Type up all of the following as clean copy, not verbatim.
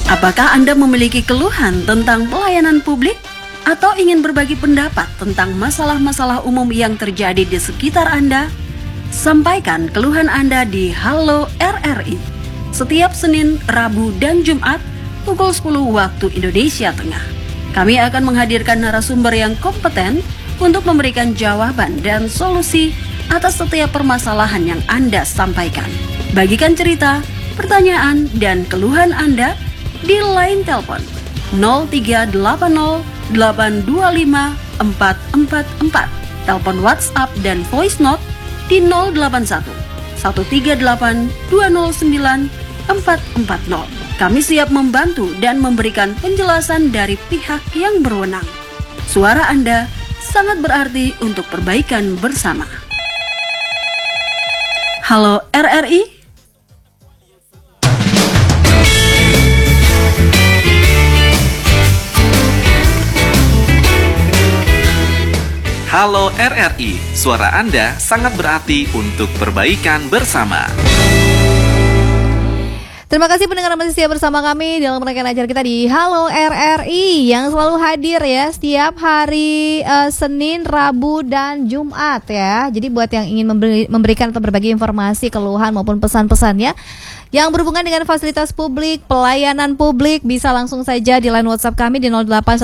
Apakah Anda memiliki keluhan tentang pelayanan publik? Atau ingin berbagi pendapat tentang masalah-masalah umum yang terjadi di sekitar Anda? Sampaikan keluhan Anda di Halo RRI setiap Senin, Rabu, dan Jumat pukul 10 waktu Indonesia Tengah. Kami akan menghadirkan narasumber yang kompeten untuk memberikan jawaban dan solusi atas setiap permasalahan yang Anda sampaikan. Bagikan cerita, pertanyaan, dan keluhan Anda di line telepon 0380 825 444, telepon WhatsApp dan voice note di 081 138 209 440. Kami siap membantu dan memberikan penjelasan dari pihak yang berwenang. Suara Anda sangat berarti untuk perbaikan bersama. Halo RRI. Halo RRI, suara Anda sangat berarti untuk perbaikan bersama. Terima kasih pendengar masih setia bersama kami dalam rangkaian acara kita di Halo RRI yang selalu hadir ya setiap hari Senin, Rabu, dan Jumat ya. Jadi buat yang ingin memberikan atau berbagi informasi, keluhan maupun pesan-pesannya yang berhubungan dengan fasilitas publik, pelayanan publik, bisa langsung saja di line WhatsApp kami di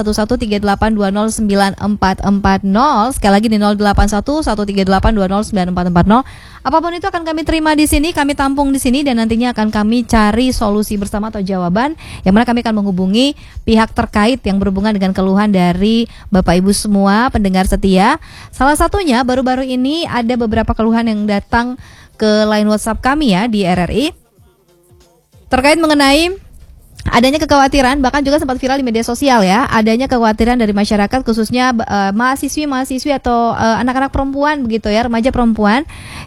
081138209440. Sekali lagi di 081138209440. Apapun itu akan kami terima di sini, kami tampung di sini, dan nantinya akan kami cari solusi bersama atau jawaban yang mana kami akan menghubungi pihak terkait yang berhubungan dengan keluhan dari Bapak Ibu semua pendengar setia. Salah satunya baru-baru ini ada beberapa keluhan yang datang ke line WhatsApp kami ya di RRI terkait mengenai adanya kekhawatiran, bahkan juga sempat viral di media sosial ya, adanya kekhawatiran dari masyarakat khususnya mahasiswi atau anak-anak perempuan begitu ya, remaja perempuan